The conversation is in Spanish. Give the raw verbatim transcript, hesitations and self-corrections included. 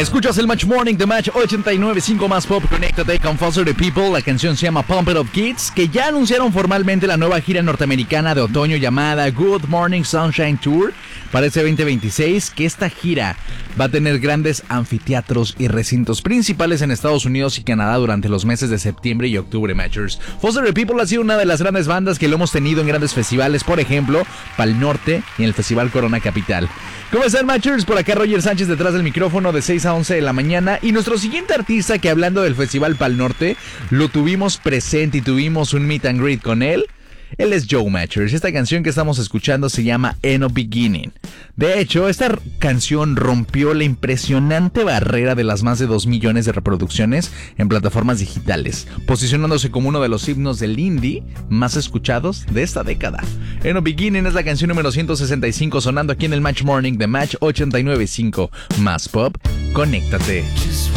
Escuchas el Match Morning de Match ochenta y nueve punto cinco más pop. Conéctate con Foster the People. La canción se llama Pump It Up Kids, que ya anunciaron formalmente la nueva gira norteamericana de otoño llamada Good Morning Sunshine Tour para este veinte veintiséis, que esta gira va a tener grandes anfiteatros y recintos principales en Estados Unidos y Canadá durante los meses de septiembre y octubre, Matchers. Foster the People ha sido una de las grandes bandas que lo hemos tenido en grandes festivales, por ejemplo, Pal Norte y en el Festival Corona Capital. ¿Cómo están, Matchers? Por acá Roger Sánchez detrás del micrófono de seis a once de la mañana. Y nuestro siguiente artista, que hablando del Festival Pal Norte, lo tuvimos presente y tuvimos un meet and greet con él. Él es Joe Matchers. Esta canción que estamos escuchando se llama End of Beginning. De hecho, esta canción rompió la impresionante barrera de las más de dos millones de reproducciones en plataformas digitales, posicionándose como uno de los himnos del indie más escuchados de esta década. End of Beginning es la canción número ciento sesenta y cinco sonando aquí en el Match Morning de Match ochenta y nueve punto cinco más pop. Conéctate.